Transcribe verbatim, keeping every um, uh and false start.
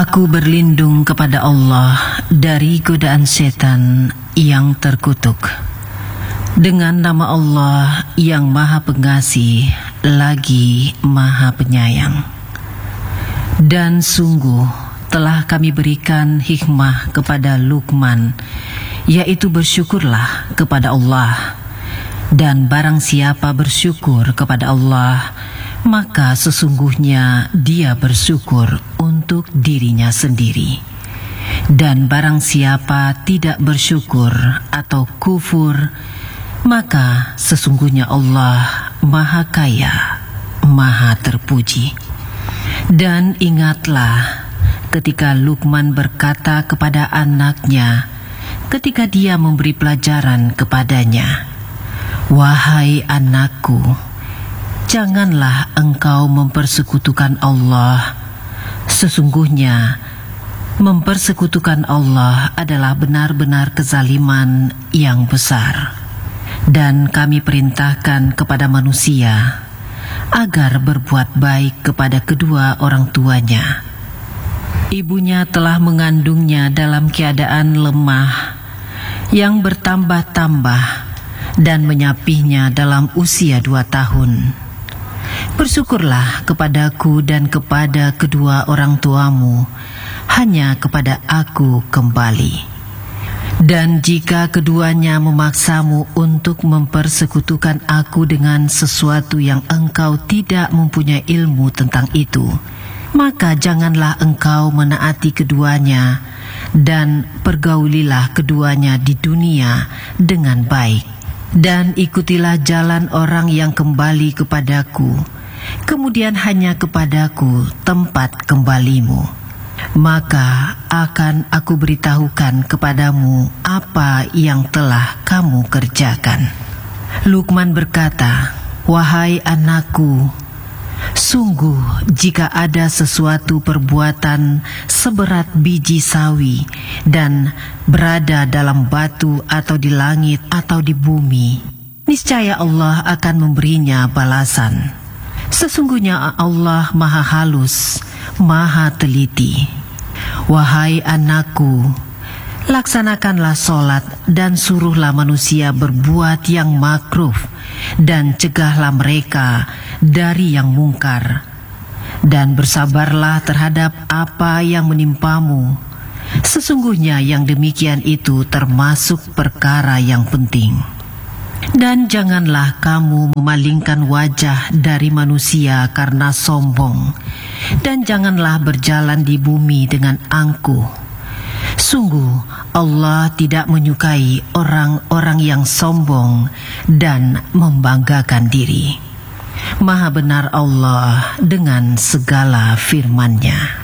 Aku berlindung kepada Allah dari godaan setan yang terkutuk. Dengan nama Allah yang Maha Pengasih lagi Maha Penyayang. Dan sungguh telah kami berikan hikmah kepada Luqman, yaitu bersyukurlah kepada Allah. Dan barang siapa bersyukur kepada Allah, maka sesungguhnya dia bersyukur untuk dirinya sendiri. Dan barang siapa tidak bersyukur atau kufur, maka sesungguhnya Allah Maha Kaya, Maha Terpuji. Dan ingatlah ketika Luqman berkata kepada anaknya ketika dia memberi pelajaran kepadanya, "Wahai anakku, janganlah engkau mempersekutukan Allah. Sesungguhnya mempersekutukan Allah adalah benar-benar kezaliman yang besar. Dan kami perintahkan kepada manusia agar berbuat baik kepada kedua orang tuanya. Ibunya telah mengandungnya dalam keadaan lemah yang bertambah-tambah dan menyapihnya dalam usia dua tahun. Bersyukurlah kepadaku dan kepada kedua orang tuamu, hanya kepada aku kembali. Dan jika keduanya memaksamu untuk mempersekutukan aku dengan sesuatu yang engkau tidak mempunyai ilmu tentang itu, maka janganlah engkau menaati keduanya, dan pergaulilah keduanya di dunia dengan baik. Dan ikutilah jalan orang yang kembali kepadaku, kemudian hanya kepadaku tempat kembalimu. Maka akan aku beritahukan kepadamu apa yang telah kamu kerjakan." Luqman berkata, "Wahai anakku, sungguh jika ada sesuatu perbuatan seberat biji sawi dan berada dalam batu atau di langit atau di bumi, niscaya Allah akan memberinya balasan. Sesungguhnya Allah Maha Halus, Maha Teliti. Wahai anakku, laksanakanlah solat dan suruhlah manusia berbuat yang makruh, dan cegahlah mereka dari yang mungkar. Dan bersabarlah terhadap apa yang menimpamu. Sesungguhnya yang demikian itu termasuk perkara yang penting. Dan janganlah kamu memalingkan wajah dari manusia karena sombong, dan janganlah berjalan di bumi dengan angkuh. Sungguh Allah tidak menyukai orang-orang yang sombong dan membanggakan diri. Maha benar Allah dengan segala firman-Nya."